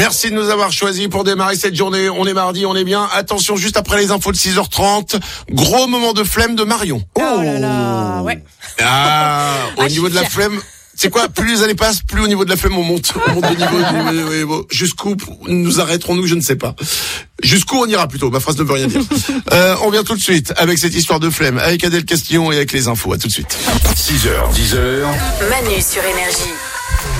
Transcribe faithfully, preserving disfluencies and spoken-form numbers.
Merci de nous avoir choisis pour démarrer cette journée. On est mardi, on est bien. Attention, juste après les infos de six heures trente, gros moment de flemme de Marion. Oh, oh là là, ouais. Ah, au ah, niveau de la fière. flemme, c'est quoi? Plus les années passent, plus au niveau de la flemme on monte. On monte de niveau, de niveau. Jusqu'où nous arrêterons-nous, je ne sais pas. Jusqu'où on ira plutôt. Ma phrase ne veut rien dire. Euh, on vient tout de suite avec cette histoire de flemme, avec Adèle Castillon et avec les infos. À tout de suite. six heures, dix heures. Manu sur Énergie.